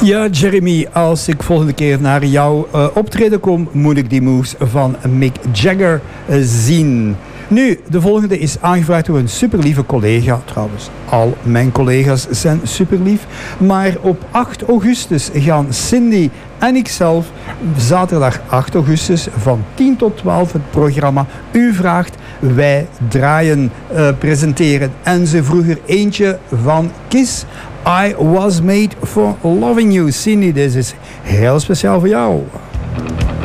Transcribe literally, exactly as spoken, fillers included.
Ja, Jeremy, als ik volgende keer naar jouw uh, optreden kom, moet ik die moves van Mick Jagger uh, zien. Nu, de volgende is aangevraagd door een superlieve collega. Trouwens, al mijn collega's zijn superlief. Maar op acht augustus gaan Cindy en ikzelf zaterdag acht augustus van tien tot twaalf het programma U Vraagt, Wij Draaien uh, presenteren. En ze vroeg er eentje van Kiss. I Was Made For Loving You. Cindy, dit is heel speciaal voor jou.